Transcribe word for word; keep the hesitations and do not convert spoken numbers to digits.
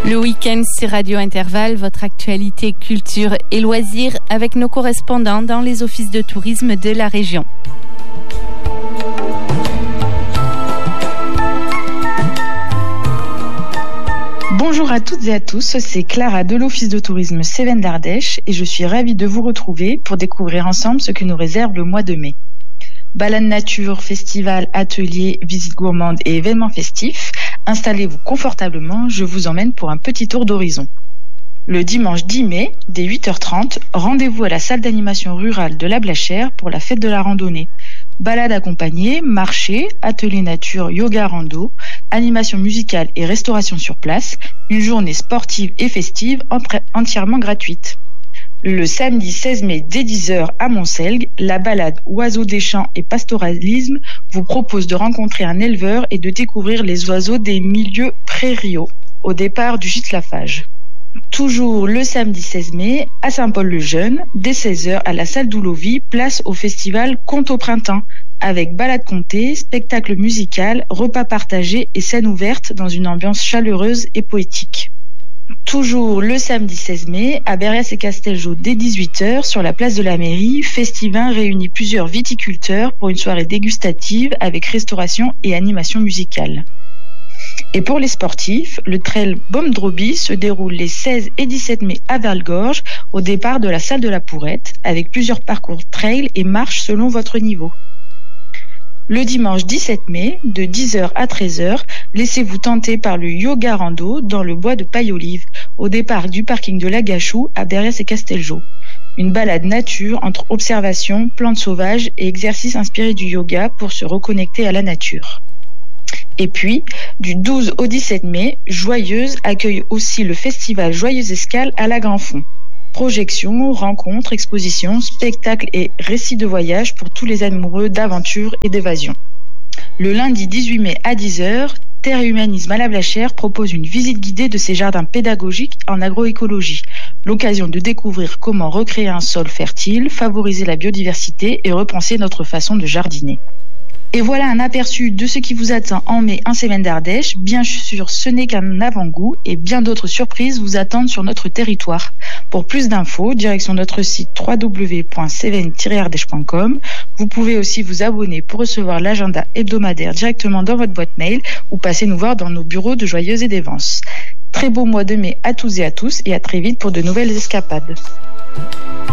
Le week-end, c'est Radio Intervalle, votre actualité, culture et loisirs avec nos correspondants dans les offices de tourisme de la région. Bonjour à toutes et à tous, c'est Clara de l'Office de tourisme Cévennes d'Ardèche et je suis ravie de vous retrouver pour découvrir ensemble ce que nous réserve le mois de mai. Balades nature, festivals, ateliers, visites gourmandes et événements festifs, installez-vous confortablement, je vous emmène pour un petit tour d'horizon. Le dimanche dix mai, dès huit heures trente, rendez-vous à la salle d'animation rurale de la Blachère pour la fête de la randonnée. Balades accompagnées, marchés, ateliers nature, yoga rando, animation musicale et restauration sur place, une journée sportive et festive entièrement gratuite. Le samedi seize mai dès dix heures à Montselgue, la balade Oiseaux des champs et pastoralisme vous propose de rencontrer un éleveur et de découvrir les oiseaux des milieux prairiaux au départ du gîte Lafage. Toujours le samedi seize mai à Saint-Paul-le-Jeune, dès seize heures à la salle d'Oulovie, place au festival Conte au printemps avec balade contée, spectacle musical, repas partagés et scène ouverte dans une ambiance chaleureuse et poétique. Toujours le samedi seize mai, à Berrias et Castelgeau dès dix-huit heures, sur la place de la mairie, Festivin réunit plusieurs viticulteurs pour une soirée dégustative avec restauration et animation musicale. Et pour les sportifs, le trail Baume-Droby se déroule les seize et dix-sept mai à Valgorge, au départ de la salle de la Pourrette, avec plusieurs parcours trail et marches selon votre niveau. Le dimanche dix-sept mai, de dix heures à treize heures, laissez-vous tenter par le yoga rando dans le bois de Paille-Olive, au départ du parking de la Gachou à Berrias et Castelgeau. Une balade nature entre observation, plantes sauvages et exercices inspirés du yoga pour se reconnecter à la nature. Et puis, du douze au dix-sept mai, Joyeuse accueille aussi le festival Joyeuse Escale à la Grand-Fond. Projections, rencontres, expositions, spectacles et récits de voyage pour tous les amoureux d'aventure et d'évasion. Le lundi dix-huit mai à dix heures, Terre et Humanisme à la Blachère propose une visite guidée de ses jardins pédagogiques en agroécologie. L'occasion de découvrir comment recréer un sol fertile, favoriser la biodiversité et repenser notre façon de jardiner. Et voilà un aperçu de ce qui vous attend en mai en Cévennes d'Ardèche. Bien sûr, ce n'est qu'un avant-goût et bien d'autres surprises vous attendent sur notre territoire. Pour plus d'infos, direction notre site w w w point cévennes tiret ardèche point com. Vous pouvez aussi vous abonner pour recevoir l'agenda hebdomadaire directement dans votre boîte mail ou passer nous voir dans nos bureaux de Joyeuse et d'Evance. Très beau mois de mai à tous et à tous et à très vite pour de nouvelles escapades.